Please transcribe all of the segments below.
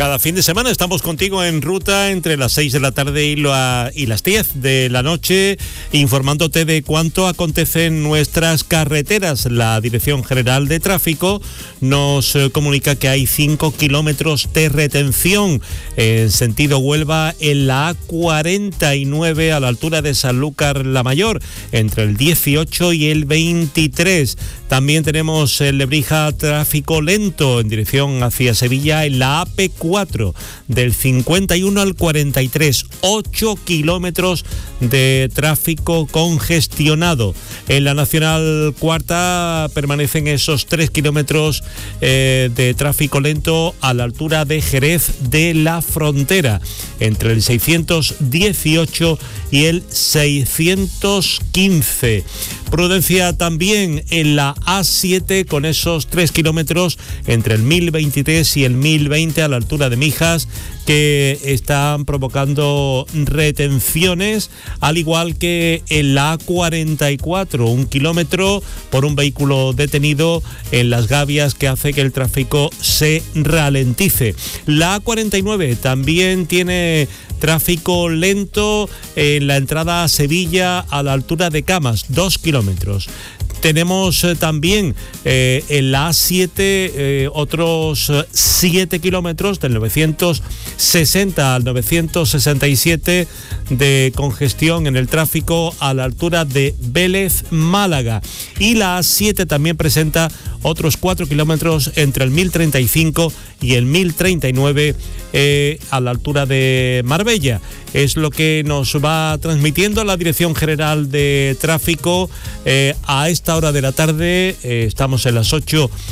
Cada fin de semana estamos contigo en ruta entre las 6 de la tarde y las 10 de la noche, informándote de cuánto acontece en nuestras carreteras. La Dirección General de Tráfico nos comunica que hay 5 kilómetros de retención en sentido Huelva en la A49 a la altura de Sanlúcar la Mayor, entre el 18 y el 23. También tenemos en Lebrija tráfico lento en dirección hacia Sevilla en la AP4 del 51 al 43, 8 kilómetros de tráfico congestionado. En la Nacional Cuarta permanecen esos 3 kilómetros de tráfico lento a la altura de Jerez de la Frontera, entre el 618 y el 615. Prudencia también en la A7 con esos 3 kilómetros entre el 1023 y el 1020 a la altura de Mijas, que están provocando retenciones, al igual que en la A44, 1 kilómetro por un vehículo detenido en Las Gavias, que hace que el tráfico se ralentice. La A49 también tiene tráfico lento en la entrada a Sevilla a la altura de Camas, 2 kilómetros. Tenemos también en la A7 otros 7 kilómetros del 960 al 967 de congestión en el tráfico a la altura de Vélez, Málaga. Y la A7 también presenta otros 4 kilómetros entre el 1035 y el 1039 a la altura de Marbella. Es lo que nos va transmitiendo la Dirección General de Tráfico a esta hora de la tarde. Estamos en las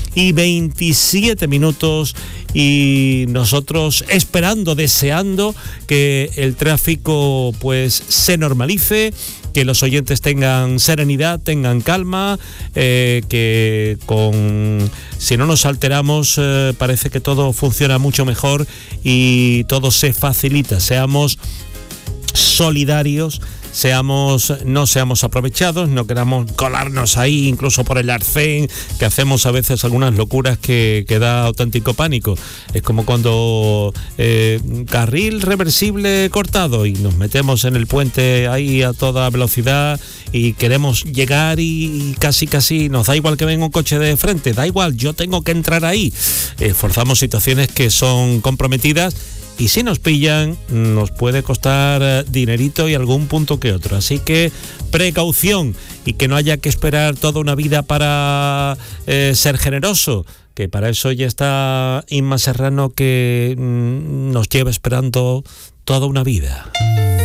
8:27 y nosotros esperando, deseando que el tráfico pues se normalice, que los oyentes tengan serenidad, tengan calma, que si no nos alteramos parece que todo funciona mucho mejor y todo se facilita. Seamos solidarios, no seamos aprovechados, no queramos colarnos ahí incluso por el arcén, que hacemos a veces algunas locuras que da auténtico pánico. Es como cuando carril reversible cortado y nos metemos en el puente ahí a toda velocidad y queremos llegar y casi nos da igual que venga un coche de frente, da igual, yo tengo que entrar ahí. Forzamos situaciones que son comprometidas. Y si nos pillan, nos puede costar dinerito y algún punto que otro. Así que precaución y que no haya que esperar toda una vida para ser generoso, que para eso ya está Inma Serrano, que nos lleva esperando toda una vida.